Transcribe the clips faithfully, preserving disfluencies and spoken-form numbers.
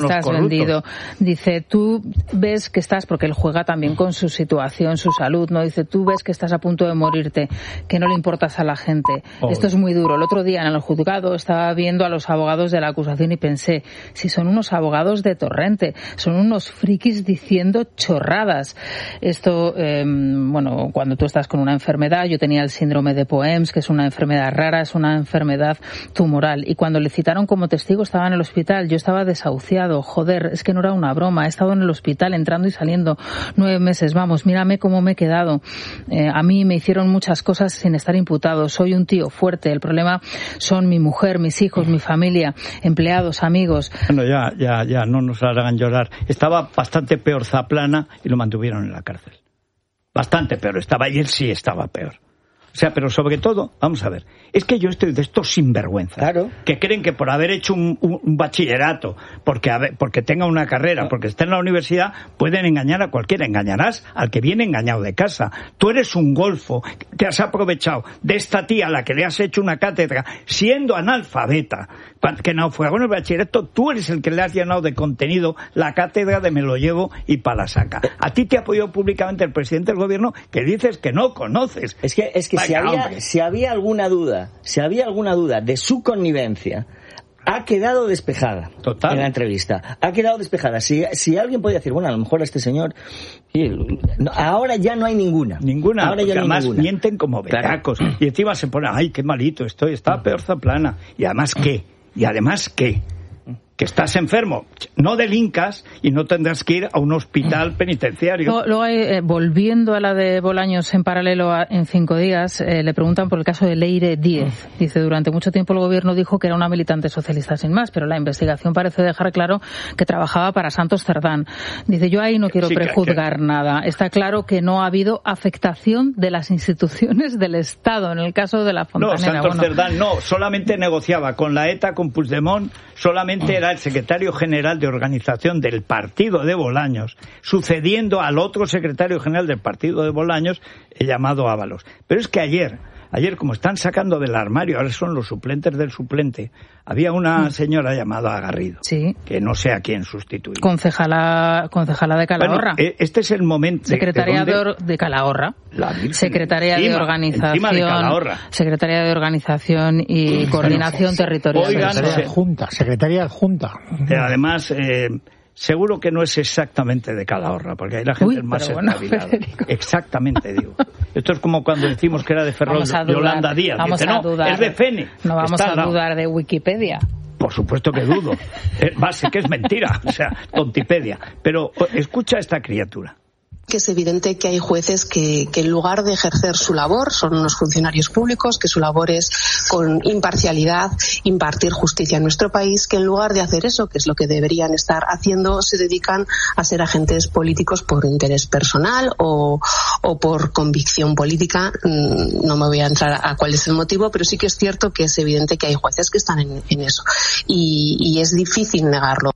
Estás vendido. Dice, tú ves que estás, porque él juega también con su situación, su salud, ¿no? Dice, tú ves que estás a punto de morirte, que no le importas a la gente. Oh. Esto es muy duro. El otro día en el juzgado estaba viendo a los abogados de la acusación y pensé, si son unos abogados de Torrente, son unos frikis diciendo chorradas. Esto, eh, bueno, cuando tú estás con una enfermedad, yo tenía el síndrome de Poems, que es una enfermedad rara, es una enfermedad tumoral. Y cuando le citaron como testigo estaba en el hospital, yo estaba desahuciado. Joder, es que no era una broma. He estado en el hospital entrando y saliendo nueve meses. Vamos, mírame cómo me he quedado. Eh, a mí me hicieron muchas cosas sin estar imputado. Soy un tío fuerte. El problema son mi mujer, mis hijos, mi familia, empleados, amigos. Bueno, ya, ya, ya, no nos hagan llorar. Estaba bastante peor Zaplana y lo mantuvieron en la cárcel. Bastante peor estaba y él sí estaba peor. O sea, pero sobre todo, vamos a ver, es que yo estoy de estos sinvergüenzas, claro, que creen que por haber hecho un, un, un bachillerato, porque, haber, porque tenga una carrera, porque esté en la universidad, pueden engañar a cualquiera. Engañarás al que viene engañado de casa. Tú eres un golfo, te has aprovechado de esta tía a la que le has hecho una cátedra, siendo analfabeta, que naufragó en el bachillerato, tú eres el que le has llenado de contenido la cátedra de me lo llevo y pa' la saca. A ti te apoyó públicamente el presidente del gobierno que dices que no conoces. Es que, es que si había, si había alguna duda, si había alguna duda de su connivencia, ha quedado despejada. Total. En la entrevista. Ha quedado despejada. Si, si alguien podía decir, bueno, a lo mejor a este señor, ahora ya no hay ninguna. Ninguna. Ahora ya no hay además ninguna. Mienten como berracos. Claro. Y encima se pone, ay, qué malito estoy, está peor Zaplana. Y además, ¿qué? Y además, ¿qué? Que estás enfermo, no delincas y no tendrás que ir a un hospital penitenciario. Luego, luego eh, volviendo a la de Bolaños en paralelo a, en cinco días, eh, le preguntan por el caso de Leire Díez. Dice, durante mucho tiempo el gobierno dijo que era una militante socialista sin más, pero la investigación parece dejar claro que trabajaba para Santos Cerdán. Dice, yo ahí no quiero sí, prejuzgar que... nada. Está claro que no ha habido afectación de las instituciones del Estado en el caso de la Fontanera. No, Santos bueno. Cerdán no, solamente negociaba con la ETA, con Puigdemont, solamente era el secretario general de organización del partido de Bolaños, sucediendo al otro secretario general del partido de Bolaños, el llamado Ábalos. Pero es que ayer, ayer como están sacando del armario, ahora son los suplentes del suplente, había una señora llamada Garrido, sí, que no sé a quién sustituir. Concejala, concejala de Calahorra. Bueno, este es el momento. Secretaria de, de, de Calahorra. La Virgen, Secretaria encima, de Organización. De Calahorra. Secretaria de Organización y Coordinación Territorial. Oigan, secretaria adjunta. Secretaria adjunta. Eh, además, eh, seguro que no es exactamente de Calahorra, porque hay la gente Uy, más bueno, espabilada. Exactamente, digo. Esto es como cuando decimos que era de Ferrol de Yolanda Díaz. Vamos Dice, a no, dudar. es de Fene. No vamos Está a dudar de Wikipedia. Por supuesto que dudo. Base que es mentira, o sea, tontipedia. Pero escucha a esta criatura. Que es evidente que hay jueces que, que en lugar de ejercer su labor, son unos funcionarios públicos, que su labor es con imparcialidad impartir justicia en nuestro país, que en lugar de hacer eso, que es lo que deberían estar haciendo, se dedican a ser agentes políticos por interés personal o, o por convicción política. No me voy a entrar a cuál es el motivo, pero sí que es cierto que es evidente que hay jueces que están en, en eso. Y, y es difícil negarlo.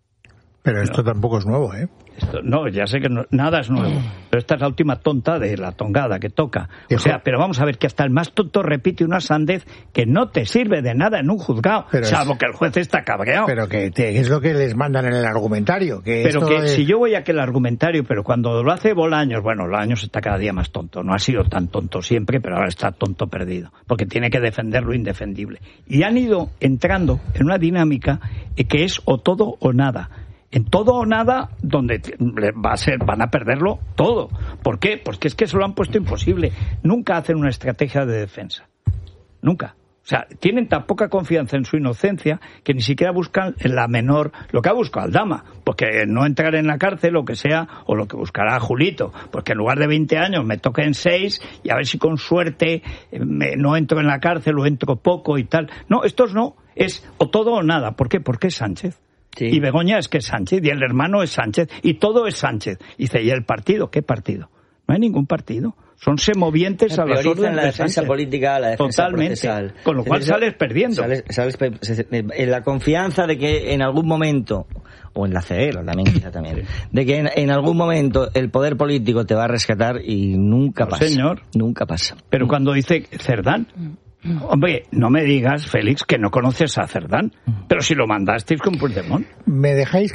Pero esto no. tampoco es nuevo, ¿eh? Esto, no, ya sé que no, nada es nuevo, pero esta es la última tonta de la tongada que toca. O sea, pero vamos a ver que hasta el más tonto repite una sandez que no te sirve de nada en un juzgado, pero salvo es, que el juez está cabreado. Pero que te, es lo que les mandan en el argumentario. Que pero que de... si yo voy a que el argumentario, pero cuando lo hace Bolaños, bueno, Bolaños está cada día más tonto. No ha sido tan tonto siempre, pero ahora está tonto perdido, porque tiene que defender lo indefendible. Y han ido entrando en una dinámica que es o todo o nada. En todo o nada, donde va a ser, van a perderlo todo. ¿Por qué? Porque es que se lo han puesto imposible. Nunca hacen una estrategia de defensa. Nunca. O sea, tienen tan poca confianza en su inocencia que ni siquiera buscan la menor, lo que ha buscado Aldama, porque no entrar en la cárcel o que sea, o lo que buscará Julito, porque en lugar de veinte años me toquen seis y a ver si con suerte me, no entro en la cárcel o entro poco y tal. No, estos no. Es o todo o nada. ¿Por qué? Porque es Sánchez. Sí. Y Begoña es que es Sánchez, y el hermano es Sánchez, y todo es Sánchez. Y dice, ¿y el partido? ¿Qué partido? No hay ningún partido. Son semovientes a las órdenes la de defensa Sánchez. política, la defensa Totalmente. procesal. Con lo cual sales perdiendo. Sales, sales, en la confianza de que en algún momento, o en la C E R también, quizá también, de que en, en algún momento el poder político te va a rescatar y nunca no, pasa. Señor. Nunca pasa. Pero cuando dice Cerdán, Hombre, no me digas, Félix, que no conoces a Cerdán, pero si lo mandasteis con Puigdemont. ¿Me dejáis